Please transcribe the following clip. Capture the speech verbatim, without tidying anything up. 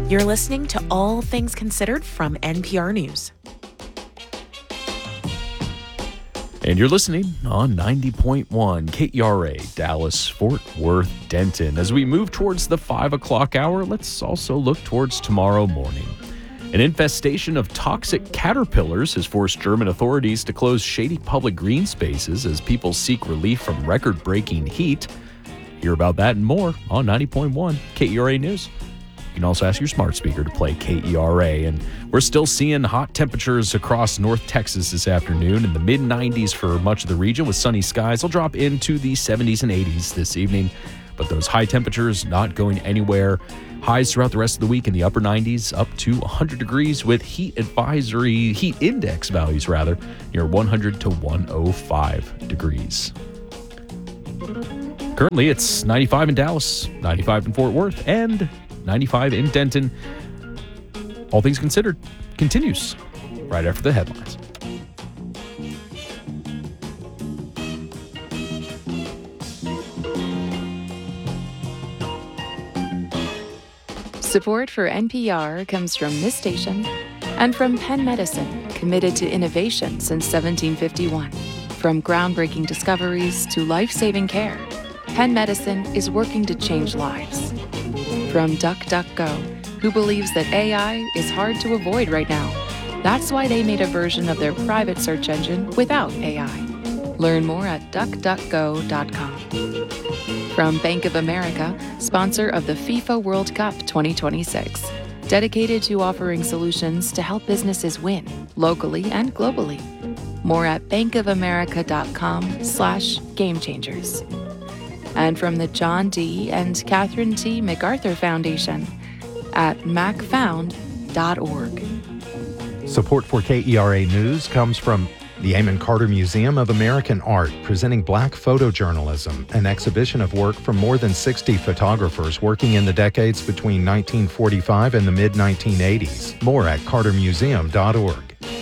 You're listening to All Things Considered from N P R News. And you're listening on ninety point one K E R A, Dallas, Fort Worth, Denton. As we move towards the five o'clock hour, let's also look towards tomorrow morning. An infestation of toxic caterpillars has forced German authorities to close shady public green spaces as people seek relief from record-breaking heat. Hear about that and more on ninety point one K E R A News. You can also ask your smart speaker to play K E R A. And we're still seeing hot temperatures across North Texas this afternoon in the mid nineties for much of the region with sunny skies. They'll drop into the seventies and eighties this evening. But those high temperatures not going anywhere. Highs throughout the rest of the week in the upper nineties up to one hundred degrees with heat advisory, heat index values rather, near one hundred to one oh five degrees. Currently, it's ninety-five in Dallas, ninety-five in Fort Worth, and ninety-five in Denton. All Things Considered continues right after the headlines. Support for N P R comes from this station and from Penn Medicine, committed to innovation since seventeen fifty-one. From groundbreaking discoveries to life-saving care, Penn Medicine is working to change lives. From DuckDuckGo, who believes that A I is hard to avoid right now. That's why they made a version of their private search engine without A I. Learn more at duck duck go dot com. From Bank of America, sponsor of the FIFA World Cup twenty twenty-six. Dedicated to offering solutions to help businesses win, locally and globally. More at bankofamerica.com slash game changers. And from the John D. and Catherine T. MacArthur Foundation at mac found dot org. Support for K E R A News comes from the Amon Carter Museum of American Art, presenting Black Photojournalism, an exhibition of work from more than sixty photographers working in the decades between nineteen forty-five and the mid nineteen eighties. More at carter museum dot org.